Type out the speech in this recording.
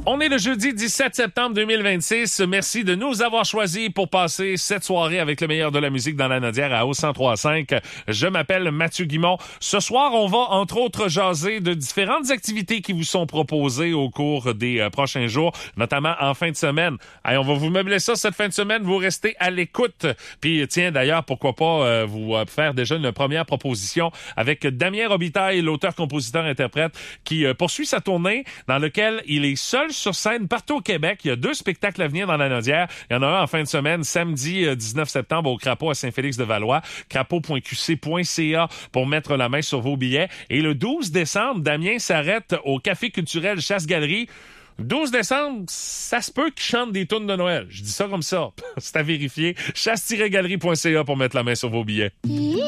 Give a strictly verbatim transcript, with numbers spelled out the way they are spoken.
On est le jeudi dix-sept septembre deux mille vingt-six. Merci de nous avoir choisis pour passer cette soirée avec le meilleur de la musique dans la Nodière à O cent trois virgule cinq. Je m'appelle Mathieu Guimond. Ce soir, on va entre autres jaser de différentes activités qui vous sont proposées au cours des euh, prochains jours, notamment en fin de semaine. Allez, on va vous meubler ça cette fin de semaine. Vous restez à l'écoute. Puis tiens, d'ailleurs, pourquoi pas euh, vous euh, faire déjà une première proposition avec Damien Robitaille, l'auteur, compositeur, interprète, qui euh, poursuit sa tournée dans laquelle il est seul sur scène partout au Québec. Il y a deux spectacles à venir dans la Nodière. Il y en a un en fin de semaine, samedi euh, dix-neuf septembre au Crapaud à Saint-Félix-de-Valois. crapaud point q c point c a pour mettre la main sur vos billets. Et le douze décembre, Damien s'arrête au Café culturel Chasse-Galerie. douze décembre, ça se peut qu'il chante des tunes de Noël. Je dis ça comme ça. C'est à vérifier. chasse tiret galerie point c a pour mettre la main sur vos billets.